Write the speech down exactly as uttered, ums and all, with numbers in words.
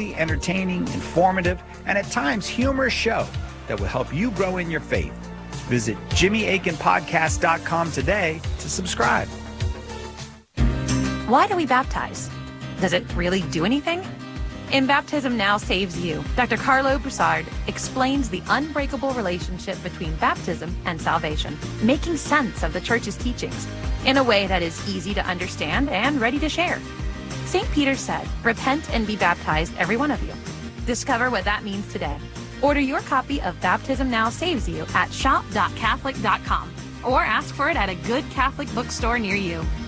highly entertaining, informative, and at times humorous show that will help you grow in your faith. Visit Jimmy Akin Podcast dot com today to subscribe. Why do we baptize? Does it really do anything? In Baptism Now Saves You, Doctor Carlo Broussard explains the unbreakable relationship between baptism and salvation, making sense of the church's teachings in a way that is easy to understand and ready to share. Saint Peter said, "Repent and be baptized, every one of you." Discover what that means today. Order your copy of Baptism Now Saves You at shop dot catholic dot com or ask for it at a good Catholic bookstore near you.